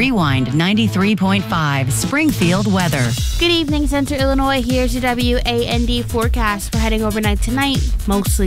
Rewind 93.5 Springfield weather. Good evening, Central Illinois. Here's your WAND forecast. We're heading overnight tonight. Mostly